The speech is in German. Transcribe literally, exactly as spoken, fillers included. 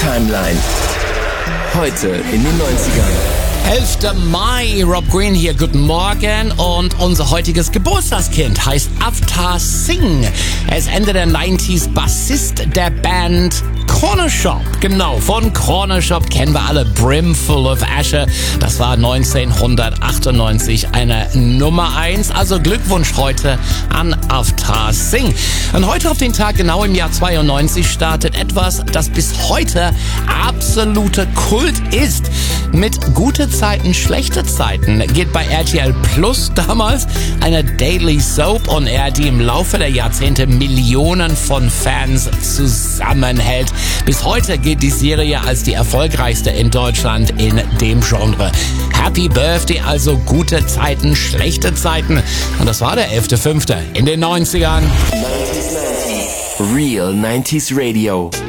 Timeline. Heute in den neunzigern. elfter Mai, Rob Green hier, guten Morgen. Und unser heutiges Geburtstagskind heißt Avtar Singh. Er ist Ende der neunziger Bassist der Band Corner Shop. Genau, von Corner Shop kennen wir alle Brimful of Ashes. Das war neunzehnhundertachtundneunzig eine Nummer eins. Also Glückwunsch heute an Avtar Singh. Und heute auf den Tag, genau im Jahr zweiundneunzig, startet etwas, das bis heute absolute Kult ist. Mit gute Zeiten, schlechte Zeiten geht bei R T L Plus damals eine Daily Soap on Air, die im Laufe der Jahrzehnte Millionen von Fans zusammenhält. Bis heute gilt die Serie als die erfolgreichste in Deutschland in dem Genre. Happy Birthday, also gute Zeiten, schlechte Zeiten. Und das war der elfter fünfter in den neunzigern. Real neunziger Radio.